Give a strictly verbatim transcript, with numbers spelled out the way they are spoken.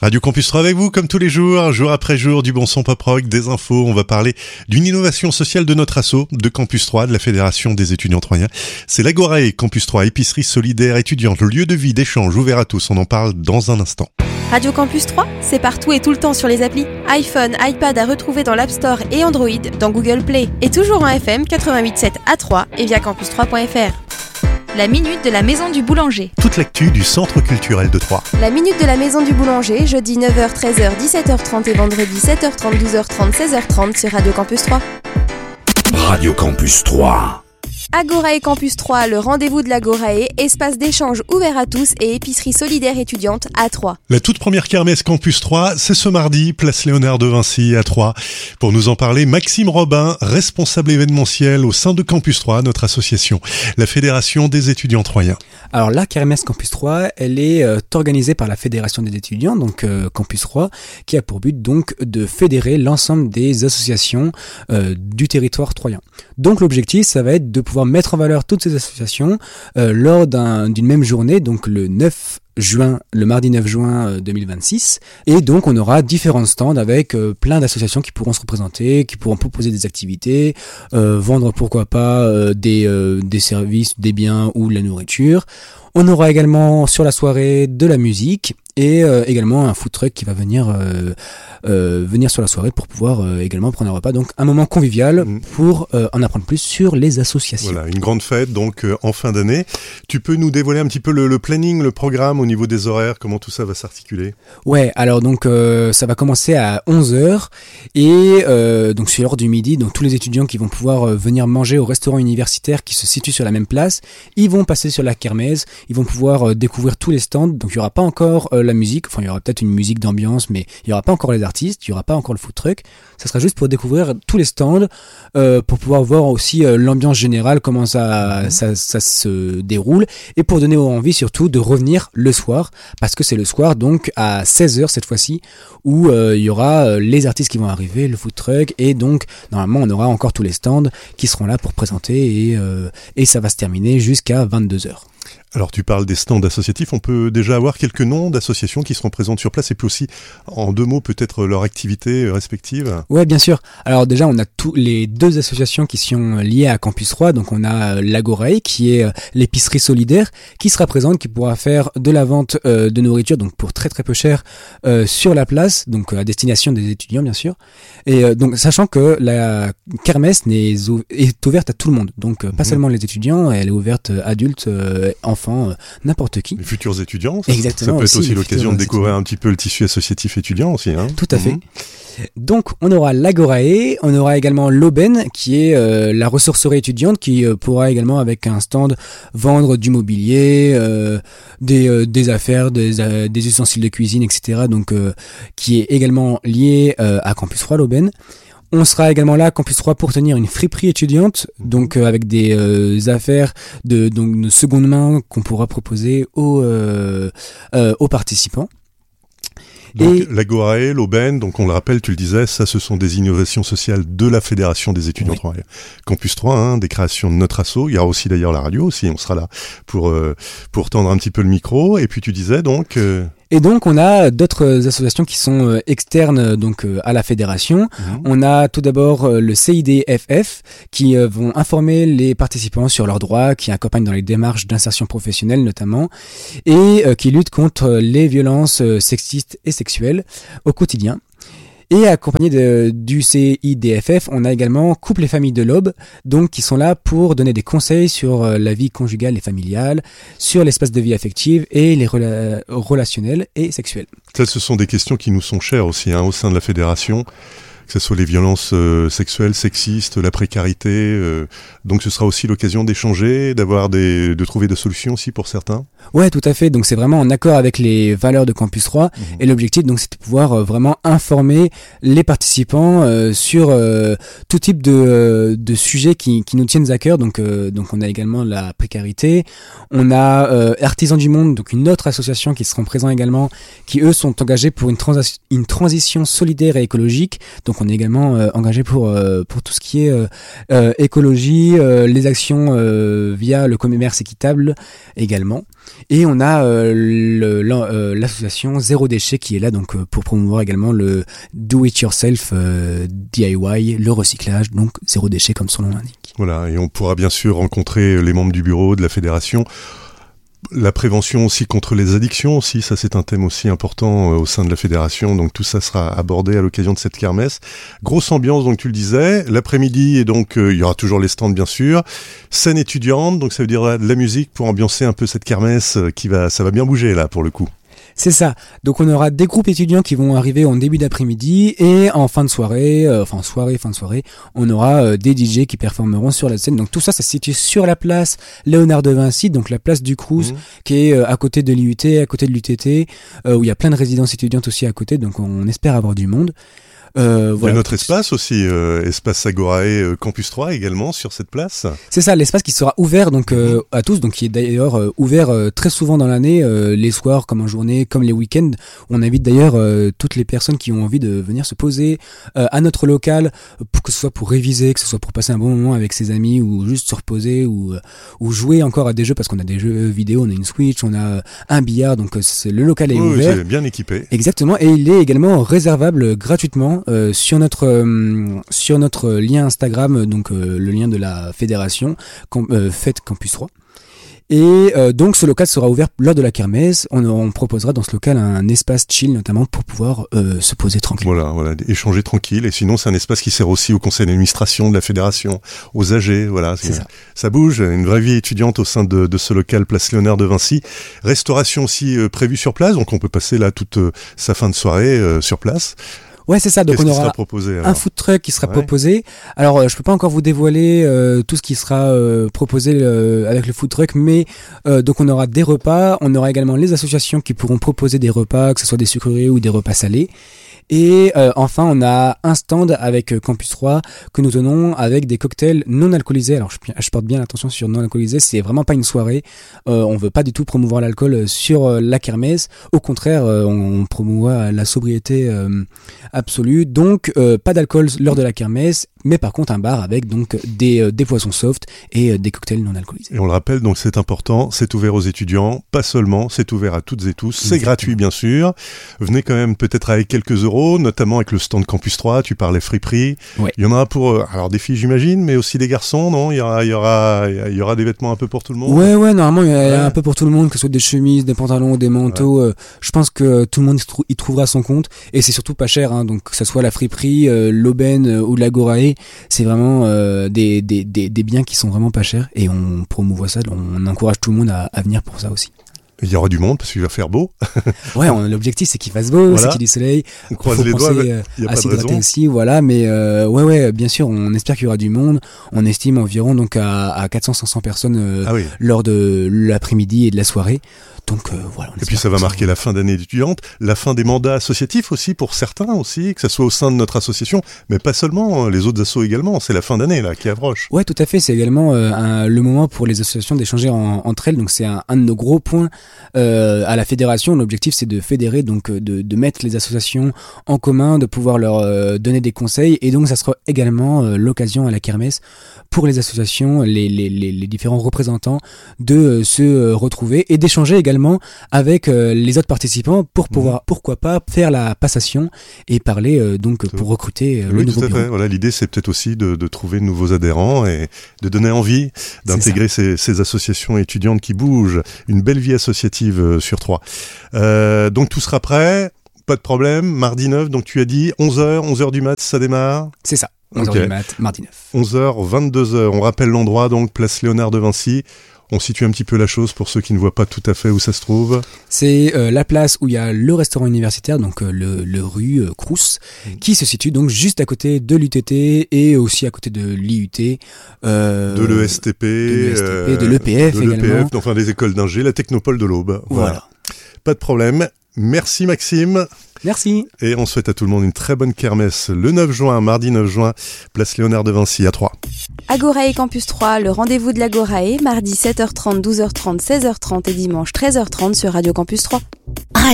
Radio Campus trois avec vous, comme tous les jours, jour après jour, du bon son pop rock, des infos. On va parler d'une innovation sociale de notre asso, de Campus trois, de la Fédération des étudiants troyens. C'est l'Agorae Campus trois, épicerie solidaire étudiante, lieu de vie, d'échange, ouvert à tous. On en parle dans un instant. Radio Campus trois, c'est partout et tout le temps sur les applis. iPhone, iPad à retrouver dans l'App Store et Android, dans Google Play. Et toujours en F M quatre-vingt-huit virgule sept à Troyes et via campus trois point f r. La minute de la maison du boulanger. Toute l'actu du centre culturel de Troyes. La minute de la maison du boulanger, jeudi neuf heures, treize heures, dix-sept heures trente et vendredi sept heures trente, douze heures trente, seize heures trente sur Radio Campus trois. Radio Campus trois. Agorae Campus trois, le rendez-vous de l'Agorae, espace d'échange ouvert à tous et épicerie solidaire étudiante à Troyes. La toute première kermesse Campus trois, c'est ce mardi, place Léonard de Vinci à Troyes. Pour nous en parler, Maxime Robin, responsable événementiel au sein de Campus trois, notre association, la Fédération des étudiants troyens. Alors la kermesse Campus trois, elle est euh, organisée par la Fédération des étudiants, donc euh, Campus trois, qui a pour but donc de fédérer l'ensemble des associations euh, du territoire troyen. Donc l'objectif, ça va être de pouvoir mettre en valeur toutes ces associations euh, lors d'un, d'une même journée, donc le neuf juin, le mardi neuf juin deux mille vingt-six, et donc on aura différents stands avec euh, plein d'associations qui pourront se représenter, qui pourront proposer des activités, euh, vendre pourquoi pas euh, des, euh, des services, des biens ou de la nourriture. On aura également sur la soirée de la musique et euh, également un food truck qui va venir euh, euh, venir sur la soirée pour pouvoir euh, également prendre un repas. Donc un moment convivial pour euh, en apprendre plus sur les associations. Voilà, une grande fête donc euh, en fin d'année. Tu peux nous dévoiler un petit peu le, le planning, le programme au niveau des horaires, comment tout ça va s'articuler? Ouais, alors donc euh, ça va commencer à onze heures et euh, donc c'est l'heure du midi. Donc tous les étudiants qui vont pouvoir euh, venir manger au restaurant universitaire qui se situe sur la même place, ils vont passer sur la kermesse. Ils vont pouvoir euh, découvrir tous les stands. Donc il y aura pas encore euh, la musique, enfin il y aura peut-être une musique d'ambiance, mais il y aura pas encore les artistes, il y aura pas encore le food truck. Ça sera juste pour découvrir tous les stands, euh, pour pouvoir voir aussi euh, l'ambiance générale, comment ça, ça ça se déroule, et pour donner envie surtout de revenir le soir, parce que c'est le soir donc à seize heures cette fois-ci où euh, il y aura euh, les artistes qui vont arriver, le food truck, et donc normalement on aura encore tous les stands qui seront là pour présenter et euh, et ça va se terminer jusqu'à vingt-deux heures. Alors tu parles des stands associatifs, on peut déjà avoir quelques noms d'associations qui seront présentes sur place et puis aussi en deux mots peut-être leur activité respective. Ouais, bien sûr. Alors déjà on a tous les deux associations qui sont liées à Campus trois, donc on a l'Agorae qui est l'épicerie solidaire qui sera présente, qui pourra faire de la vente euh, de nourriture donc pour très très peu cher euh, sur la place, donc à destination des étudiants bien sûr. Et euh, donc sachant que la kermesse n'est, est ouverte à tout le monde, donc euh, pas mmh. seulement les étudiants, elle est ouverte euh, adultes, euh, enfants, euh, n'importe qui. Les futurs étudiants, ça, exactement, ça peut aussi, être aussi l'occasion de découvrir étudiants. Un petit peu le tissu associatif étudiant aussi. Hein. Tout à fait. Mmh. Donc on aura l'Agorae, on aura également l'Aubaine qui est euh, la ressourcerie étudiante qui euh, pourra également avec un stand vendre du mobilier, euh, des, euh, des affaires, des, euh, des ustensiles de cuisine, et cetera. Donc euh, qui est également lié euh, à Campus trois, l'Aubaine. On sera également là à Campus trois pour tenir une friperie étudiante, donc euh, avec des euh, affaires de, donc, de seconde main qu'on pourra proposer aux, euh, euh, aux participants. Donc et l'Agorae, l'Aubaine, donc on le rappelle, tu le disais, ça ce sont des innovations sociales de la Fédération des étudiants troyens. Oui. Campus trois, hein, des créations de notre asso. Il y aura aussi d'ailleurs la radio aussi, on sera là pour euh, pour tendre un petit peu le micro. Et puis tu disais donc. Euh... Et donc on a d'autres associations qui sont externes donc à la fédération. Mmh. On a tout d'abord le C I D F F qui vont informer les participants sur leurs droits, qui accompagnent dans les démarches d'insertion professionnelle notamment, et qui luttent contre les violences sexistes et sexuelles au quotidien. Et accompagné de, du C I D F F, on a également Couple et Familles de l'Aube, donc qui sont là pour donner des conseils sur la vie conjugale et familiale, sur l'espace de vie affective et les rela- relationnels et sexuels. Ça, ce sont des questions qui nous sont chères aussi hein, au sein de la fédération, que ce soit les violences euh, sexuelles, sexistes, la précarité. Euh, donc ce sera aussi l'occasion d'échanger, d'avoir des, de trouver des solutions aussi pour certains. Ouais, tout à fait. Donc c'est vraiment en accord avec les valeurs de Campus trois. Mmh. Et l'objectif, donc, c'est de pouvoir euh, vraiment informer les participants euh, sur euh, tout type de, euh, de sujets qui, qui nous tiennent à cœur. Donc, euh, donc on a également la précarité. On a euh, Artisans du Monde, donc une autre association qui seront présents également, qui eux sont engagés pour une, transi- une transition solidaire et écologique. Donc on est également euh, engagé pour euh, pour tout ce qui est euh, euh, écologie, euh, les actions euh, via le commerce équitable également. Et on a euh, le, le, euh, l'association Zéro Déchet qui est là donc euh, pour promouvoir également le do it yourself euh, D I Y, le recyclage, donc zéro déchet comme son nom l'indique. Voilà, et on pourra bien sûr rencontrer les membres du bureau de la fédération. La prévention aussi contre les addictions aussi, ça c'est un thème aussi important euh, au sein de la fédération, donc tout ça sera abordé à l'occasion de cette kermesse. Grosse ambiance, donc tu le disais, l'après-midi, et donc euh, il y aura toujours les stands bien sûr, scène étudiante, donc ça veut dire de la musique pour ambiancer un peu cette kermesse euh, qui va, ça va bien bouger là pour le coup. C'est ça. Donc on aura des groupes étudiants qui vont arriver en début d'après-midi et en fin de soirée, euh, enfin soirée, fin de soirée, on aura euh, des D J qui performeront sur la scène. Donc tout ça, ça se situe sur la place Léonard de Vinci, donc la place du Crous, mmh. qui est euh, à côté de l'I U T, à côté de l'U T T, euh, où il y a plein de résidences étudiantes aussi à côté. Donc on espère avoir du monde. Euh, voilà. Il y a notre espace aussi, euh, espace Agorae euh, Campus trois également sur cette place. C'est ça, l'espace qui sera ouvert donc euh, mmh. à tous, donc qui est d'ailleurs euh, ouvert euh, très souvent dans l'année, euh, les soirs comme en journée, comme les week-ends. On invite d'ailleurs euh, toutes les personnes qui ont envie de venir se poser euh, à notre local, pour que ce soit pour réviser, que ce soit pour passer un bon moment avec ses amis ou juste se reposer ou ou jouer encore à des jeux parce qu'on a des jeux vidéo, on a une Switch, on a un billard, donc c'est, le local est oui, ouvert. C'est bien équipé. Exactement, et il est également réservable gratuitement. Euh, sur notre euh, sur notre lien Instagram, donc euh, le lien de la fédération com- euh, Fête Campus trois. Et euh, donc ce local sera ouvert lors de la kermesse. On, on proposera dans ce local un espace chill notamment pour pouvoir euh, se poser tranquille. Voilà, voilà, échanger tranquille. Et sinon c'est un espace qui sert aussi au conseil d'administration de la fédération, aux A G. Voilà, c'est, c'est ça. Ça bouge. Une vraie vie étudiante au sein de, de ce local place Léonard de Vinci. Restauration aussi euh, prévue sur place, donc on peut passer là toute euh, sa fin de soirée euh, sur place. Ouais, c'est ça. Donc Qu'est-ce on aura proposé, un food truck qui sera ouais. proposé. Alors euh, je peux pas encore vous dévoiler euh, tout ce qui sera euh, proposé euh, avec le food truck, mais euh, donc on aura des repas, on aura également les associations qui pourront proposer des repas, que ce soit des sucreries ou des repas salés. Et euh, enfin, on a un stand avec Campus trois que nous tenons avec des cocktails non alcoolisés. Alors, je, je porte bien l'attention sur non alcoolisés. C'est vraiment pas une soirée. Euh, on veut pas du tout promouvoir l'alcool sur euh, la kermesse. Au contraire, euh, on, on promouvoit la sobriété euh, absolue. Donc, euh, pas d'alcool lors de la kermesse, mais par contre un bar avec donc des euh, des poissons soft et euh, des cocktails non alcoolisés. Et on le rappelle, donc c'est important. C'est ouvert aux étudiants, pas seulement. C'est ouvert à toutes et tous. C'est Exactement. Gratuit, bien sûr. Venez quand même peut-être avec quelques euros. Notamment avec le stand Campus trois, tu parlais friperie. Ouais. Il y en aura pour, euh, alors des filles j'imagine, mais aussi des garçons, non? Il y aura, il y aura, il y aura des vêtements un peu pour tout le monde. Ouais, ouais, normalement il y a ouais. un peu pour tout le monde, que ce soit des chemises, des pantalons, des manteaux. Ouais. Euh, je pense que tout le monde y, trou- y trouvera son compte, et c'est surtout pas cher, hein, donc que ça soit la friperie, euh, l'aubaine euh, ou l'Agorae, c'est vraiment euh, des, des, des, des biens qui sont vraiment pas chers, et on promouvoit ça, on encourage tout le monde à, à venir pour ça aussi. Il y aura du monde parce qu'il va faire beau. Ouais, on, l'objectif c'est qu'il fasse beau, voilà. C'est qu'il y ait du soleil. On croise les doigts, euh, il y a à pas de raison. Aussi, voilà. Mais euh, ouais, ouais, bien sûr, on espère qu'il y aura du monde. On estime environ donc à, à quatre cents à cinq cents personnes euh, ah oui. lors de l'après-midi et de la soirée. Donc euh, voilà. Et puis ça va marquer la fin d'année étudiante, la fin des mandats associatifs aussi pour certains aussi, que ça soit au sein de notre association, mais pas seulement, les autres assos également. C'est la fin d'année là qui approche. Ouais, tout à fait. C'est également euh, un, le moment pour les associations d'échanger en, entre elles. Donc c'est un, un de nos gros points euh, à la fédération. L'objectif c'est de fédérer, donc de, de mettre les associations en commun, de pouvoir leur euh, donner des conseils. Et donc ça sera également euh, l'occasion à la kermesse pour les associations, les, les, les, les différents représentants de euh, se euh, retrouver et d'échanger également avec euh, les autres participants pour pouvoir, mmh. pourquoi pas, faire la passation et parler euh, donc pour recruter euh, oui, le nouveau tout à bureau. fait. Voilà, l'idée c'est peut-être aussi de, de trouver de nouveaux adhérents et de donner envie d'intégrer ces, ces associations étudiantes qui bougent. Une belle vie associative euh, sur trois. Euh, donc tout sera prêt, pas de problème. Mardi neuf, donc tu as dit onze heures, onze heures du mat, ça démarre. C'est ça. onze heures okay. du mat, mardi neuf. onze heures, vingt-deux heures. On rappelle l'endroit, donc place Léonard de Vinci. On situe un petit peu la chose pour ceux qui ne voient pas tout à fait où ça se trouve. C'est euh, la place où il y a le restaurant universitaire, donc euh, le, le rue euh, Crous, mmh. qui se situe donc juste à côté de l'U T T et aussi à côté de l'I U T. Euh, de l'E S T P. De l'E S T P, euh, de l'E P F de également. l'E P F, enfin des écoles d'ingé, la Technopole de l'Aube. Voilà. voilà. Pas de problème. Merci Maxime. Merci. Et on souhaite à tout le monde une très bonne kermesse le neuf juin, mardi neuf juin, place Léonard de Vinci à Troyes. Agorae Campus trois, le rendez-vous de l'Agorae, mardi sept heures trente, douze heures trente, seize heures trente et dimanche treize heures trente sur Radio Campus trois.